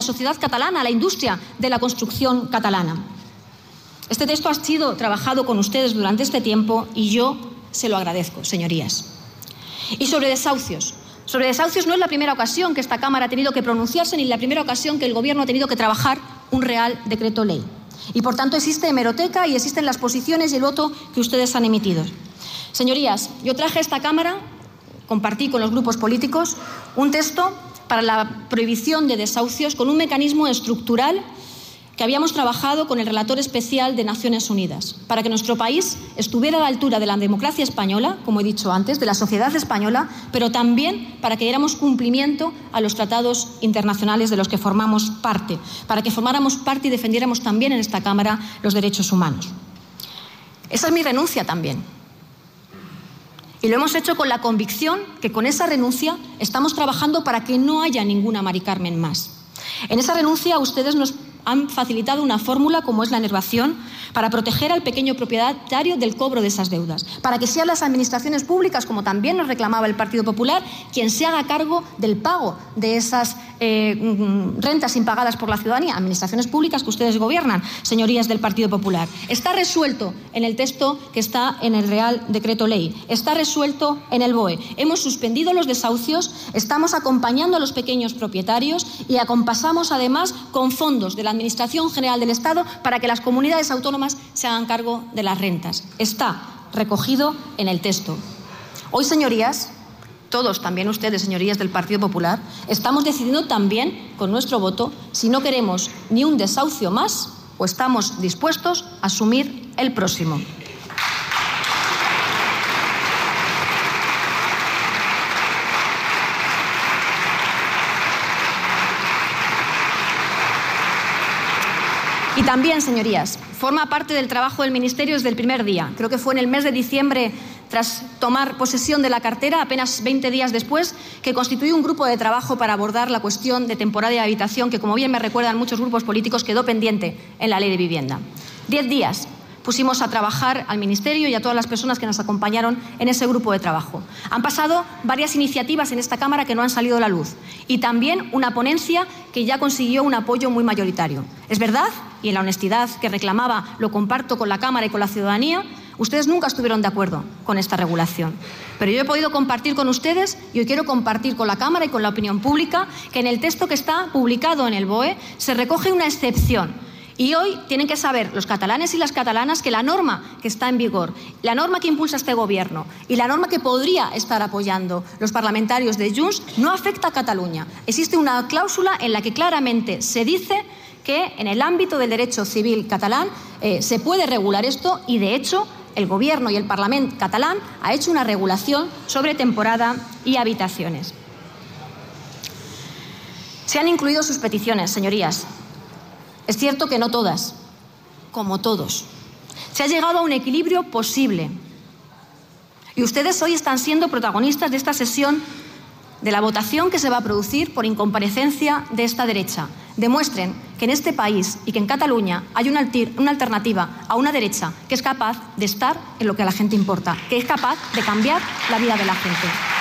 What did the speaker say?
sociedad catalana, a la industria de la construcción catalana. Este texto ha sido trabajado con ustedes durante este tiempo y yo se lo agradezco, señorías. Y sobre desahucios. Sobre desahucios no es la primera ocasión que esta Cámara ha tenido que pronunciarse ni la primera ocasión que el Gobierno ha tenido que trabajar un Real Decreto Ley. Y por tanto existe hemeroteca y existen las posiciones y el voto que ustedes han emitido. Señorías, yo traje a esta Cámara, compartí con los grupos políticos, un texto para la prohibición de desahucios con un mecanismo estructural que habíamos trabajado con el relator especial de Naciones Unidas, para que nuestro país estuviera a la altura de la democracia española, como he dicho antes, de la sociedad española, pero también para que diéramos cumplimiento a los tratados internacionales de los que formamos parte, para que formáramos parte y defendiéramos también en esta Cámara los derechos humanos. Esa es mi renuncia también. Y lo hemos hecho con la convicción que con esa renuncia estamos trabajando para que no haya ninguna Mari Carmen más. En esa renuncia ustedes nos han facilitado una fórmula como es la enervación para proteger al pequeño propietario del cobro de esas deudas, para que sean las administraciones públicas, como también nos reclamaba el Partido Popular, quien se haga cargo del pago de esas rentas impagadas por la ciudadanía, administraciones públicas que ustedes gobiernan, señorías del Partido Popular. Está resuelto en el texto que está en el Real Decreto Ley, está resuelto en el BOE. Hemos suspendido los desahucios, estamos acompañando a los pequeños propietarios y acompasamos además con fondos de la Administración General del Estado para que las comunidades autónomas se hagan cargo de las rentas. Está recogido en el texto. Hoy, señorías, todos, también ustedes, señorías del Partido Popular, estamos decidiendo también con nuestro voto si no queremos ni un desahucio más o estamos dispuestos a asumir el próximo. Y también, señorías, forma parte del trabajo del Ministerio desde el primer día. Creo que fue en el mes de diciembre, tras tomar posesión de la cartera, apenas 20 días después, que constituí un grupo de trabajo para abordar la cuestión de temporada de habitación que, como bien me recuerdan muchos grupos políticos, quedó pendiente en la Ley de Vivienda. 10 días pusimos a trabajar al Ministerio y a todas las personas que nos acompañaron en ese grupo de trabajo. Han pasado varias iniciativas en esta Cámara que no han salido a la luz y también una ponencia que ya consiguió un apoyo muy mayoritario. Es verdad, y en la honestidad que reclamaba lo comparto con la Cámara y con la ciudadanía, ustedes nunca estuvieron de acuerdo con esta regulación. Pero yo he podido compartir con ustedes y hoy quiero compartir con la Cámara y con la opinión pública que en el texto que está publicado en el BOE se recoge una excepción. Y hoy tienen que saber los catalanes y las catalanas que la norma que está en vigor, la norma que impulsa este Gobierno y la norma que podría estar apoyando los parlamentarios de Junts no afecta a Cataluña. Existe una cláusula en la que claramente se dice que en el ámbito del derecho civil catalán se puede regular esto y, de hecho, el Gobierno y el Parlamento catalán ha hecho una regulación sobre temporada y habitaciones. Se han incluido sus peticiones, señorías. Es cierto que no todas, como todos. Se ha llegado a un equilibrio posible. Y ustedes hoy están siendo protagonistas de esta sesión, de la votación que se va a producir por incomparecencia de esta derecha. Demuestren que en este país y que en Cataluña hay una alternativa a una derecha que es capaz de estar en lo que a la gente importa, que es capaz de cambiar la vida de la gente.